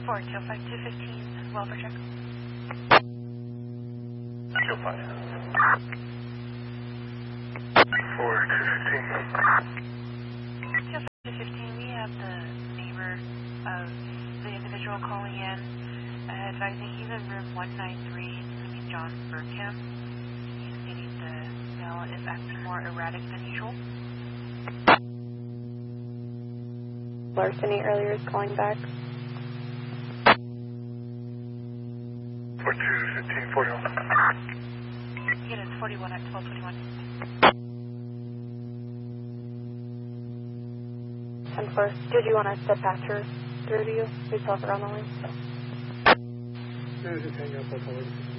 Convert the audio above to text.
4 Tail 5215, welfare check. Tail 5. 4 215. Tail 5215, we have the neighbor of the individual calling in, advising he's in room 193, it's going to be John Burkham. He's stating the male is acting more erratic than usual. Larceny earlier is calling back. 4215 41. Unit 41 at 1221. 10-4. Did you want us to patch her through to you? Please talk around the line. No, just hang up. I'll call it.